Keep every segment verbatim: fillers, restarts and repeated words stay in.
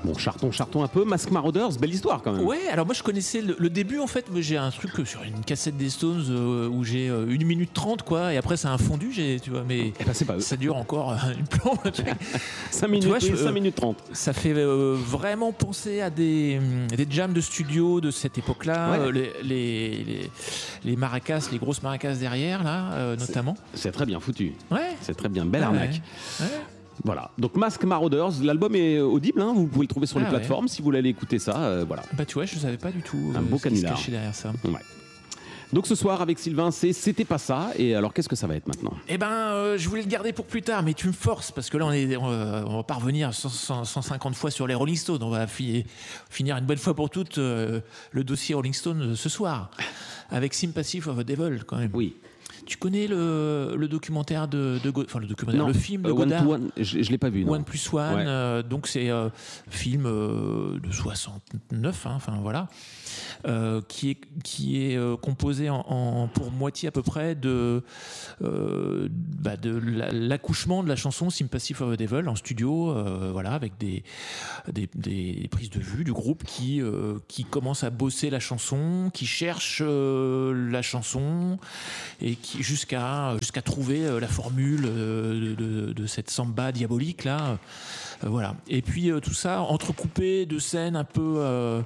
Bon, charton, charton un peu. Mask Marauders, belle histoire quand même. Ouais, alors moi je connaissais le, le début en fait. J'ai un truc sur une cassette des Stones euh, où j'ai euh, une minute trente quoi, et après ça a fondu, j'ai, tu vois, mais Eh ben, c'est pas eux. ça dure encore euh, une plombe. cinq minutes, Tu vois, oui, je- cinq minutes trente. Ça fait euh, vraiment penser à des, des jams de studio de cette époque-là, Ouais. euh, les, les, les, les maracas, les grosses maracas derrière là, euh, notamment. C'est très bien foutu. Ouais. C'est très bien, belle Ouais, arnaque. ouais. Voilà, donc Mask Marauders, l'album est audible, hein, vous pouvez le trouver sur Ah les ouais. plateformes si vous voulez aller écouter ça, euh, voilà. Bah tu vois, je savais pas du tout Un euh, beau ce qui se canular. cachait derrière ça. Ouais. Donc ce soir avec Sylvain, c'est C'était pas ça, et alors qu'est-ce que ça va être maintenant? Eh ben, euh, je voulais le garder pour plus tard, mais tu me forces parce que là, on est, on, va- on va pas revenir cent, cent, cent cinquante fois sur les Rolling Stones. On va fi- finir une bonne fois pour toutes euh, le dossier Rolling Stone euh, ce soir avec Sympathy for the Devil quand même. Oui. Tu connais le, le documentaire de, de Go- enfin le documentaire, Non, le film de euh, One Godard. to One, je, je l'ai pas vu, non. One plus One, Ouais. euh, donc c'est un euh, film euh, de soixante-neuf, hein, enfin voilà, euh, qui est qui est euh, composé en, en pour moitié à peu près de euh, bah, de la- l'accouchement de la chanson Sympathy for the Devil en studio, euh, voilà, avec des, des des prises de vue du groupe qui euh, qui commence à bosser la chanson, qui cherche euh, la chanson et qui jusqu'à jusqu'à trouver euh, la formule euh, de, de, de cette samba diabolique là, euh, voilà. Et puis euh, tout ça entrecoupé de scènes un peu euh,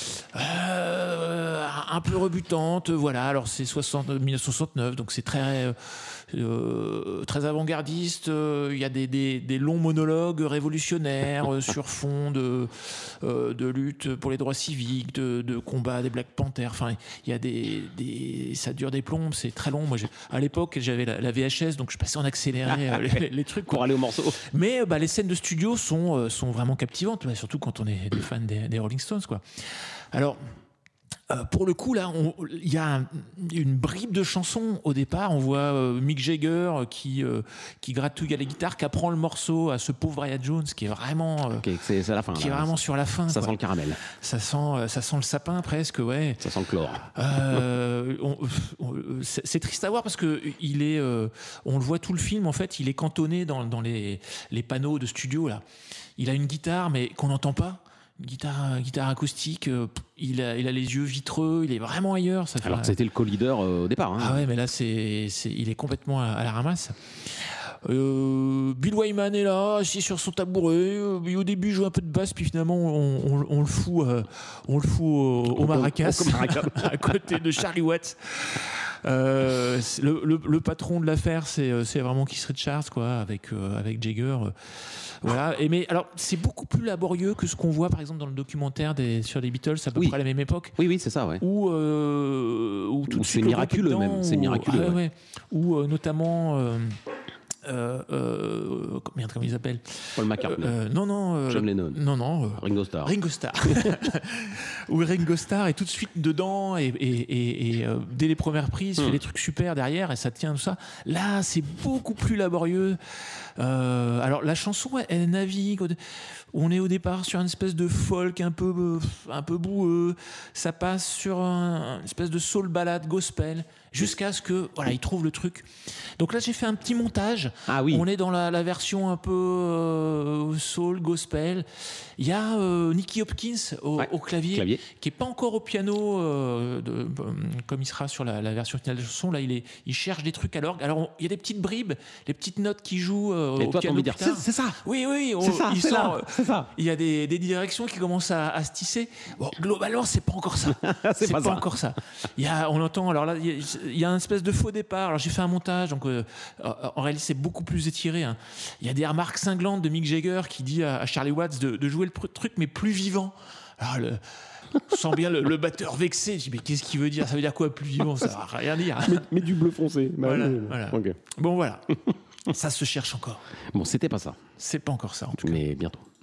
euh, un peu rebutantes, voilà. Alors c'est soixante, mille neuf cent soixante-neuf, donc c'est très euh, très avant-gardiste. Euh, Il y a des, des, des longs monologues révolutionnaires euh, sur fond de euh, de lutte pour les droits civiques, de, de combat des Black Panthers. Enfin, il y a des, des ça dure des plombes, c'est très long. Moi, j'ai- à l'époque, j'avais la, la V H S, donc je passais en accéléré euh, les, les trucs. Pour quoi. aller au morceau. Mais euh, bah, les scènes de studio sont euh, sont vraiment captivantes, ouais, surtout quand on est des fans des, des Rolling Stones, quoi. Alors. Euh, pour le coup, là, on- il y a un- une bribe de chansons au départ. On voit euh, Mick Jagger euh, qui euh, qui gratouille à la guitare, qui apprend le morceau à ce pauvre Brian Jones, qui est vraiment euh, Ok, c'est c'est à la fin. qui est là. vraiment sur la fin. Ça quoi. sent le caramel, Ça sent, euh, ça sent le sapin presque, ouais. ça sent le chlore. Euh, on- on- c'est c'est triste à voir parce que il est, euh, on le voit tout le film en fait, il est cantonné dans, dans les, les panneaux de studio là. Il a une guitare mais qu'on n'entend pas, une guitare, guitare acoustique. euh, il a, il a les yeux vitreux, il est vraiment ailleurs. Ça fait, Alors que c'était le co-leader euh, au départ. Hein. ah ouais, mais là c'est, c'est, il est complètement à, à la ramasse. Euh, Bill Wyman est là, assis sur son tabouret. Euh, et au début, il joue un peu de basse, puis finalement, on, on, on le fout, euh, on le fout au, au maracas, au maracas. à côté de Charlie Watts. Euh, c'est le, le, le patron de l'affaire, c'est, euh, c'est vraiment Keith Richards, quoi, avec euh, avec Jagger. euh, voilà. Et mais alors, c'est beaucoup plus laborieux que ce qu'on voit, par exemple, dans le documentaire des, sur les Beatles, à peu Oui. près à la même époque. Oui, oui, c'est ça, ouais. Où, euh, où tout Où de c'est suite, le groupe miraculeux est dedans, même, c'est où- miraculeux, ah ouais, ouais. ouais. Où euh, notamment euh, euh, euh, merde, comment ils appellent Paul McCartney, euh, non non euh, John Lennon, non non euh, Ringo Starr. Ringo Starr où Ringo Starr est tout de suite dedans et, et, et, et, euh, dès les premières prises Hmm. fait des trucs super derrière et ça tient tout ça. Là c'est beaucoup plus laborieux. Euh, alors la chanson elle, elle navigue, on est au départ sur une espèce de folk un peu euh, un peu boueux, ça passe sur un, une espèce de soul ballade gospel jusqu'à ce que voilà il trouve le truc. Donc là j'ai fait un petit montage. Ah oui. On est dans la, la version un peu euh, soul gospel. Il y a euh, Nicky Hopkins au, Ouais, au clavier, clavier. qui est pas encore au piano euh, de, euh, comme il sera sur la, la version finale de la chanson. Là il est il cherche des trucs à l'orgue. Alors on- il y a des petites bribes, des petites notes qui jouent euh, Et au toi, t'as piano envie de dire, plus tard. c'est c'est ça. Oui, oui, on- C'est ça, il c'est sent, là, euh, c'est ça. Il y a des, des directions qui commencent à, à se tisser. Bon, globalement, c'est pas encore ça. C'est pas ça. encore ça. Il y a, on entend. Alors là, il y a, il y a un espèce de faux départ. Alors j'ai fait un montage, donc euh, en réalité, c'est beaucoup plus étiré. Hein. Il y a des remarques cinglantes de Mick Jagger qui dit à, à Charlie Watts de, de jouer le pr- truc, mais plus vivant. Alors le, on sent bien le, le batteur vexé. Je dis mais qu'est-ce qu'il veut dire? Ça veut dire quoi plus vivant? Ça va rien dire. Mais, mais du bleu foncé. Bah, Voilà, oui, oui. voilà. Ok. Bon voilà. Ça se cherche encore. Bon, c'était pas ça, C'est pas encore ça en tout cas. mais bientôt.